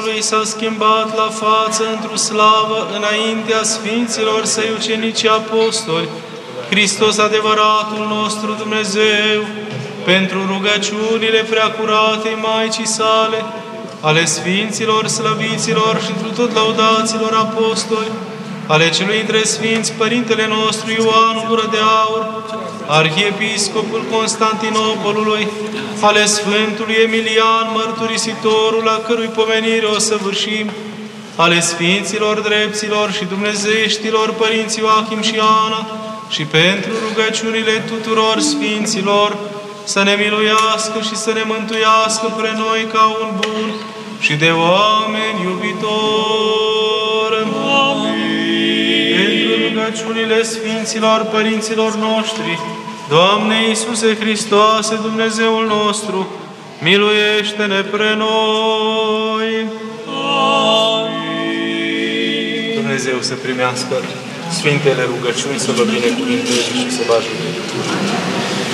Lui s-a schimbat la față într-o slavă înaintea Sfinților Săi ucenici apostoli, Hristos adevăratul nostru Dumnezeu, pentru rugăciunile preacuratei Maicii Sale, ale Sfinților slăviților și întru tot laudaților apostoli, ale celui dintre Sfinți Părintele nostru Ioan Gură de Aur, Arhiepiscopul Constantinopolului, ale Sfântului Emilian Mărturisitorul, a cărui pomenire o săvârșim, ale Sfinților Drepților și Dumnezeieștilor Părinți Ioachim și Ana, și pentru rugăciunile tuturor Sfinților, să ne miluiască și să ne mântuiască pre noi ca un bun și de oameni iubitor. Amin. Pentru rugăciunile Sfinților Părinților noștri, Doamne Iisuse Hristoase, Dumnezeul nostru, miluiește-ne pre noi. Amin. Dumnezeu să primească Sfintele rugăciuni, să vă binecuvânteze și să vă ajute.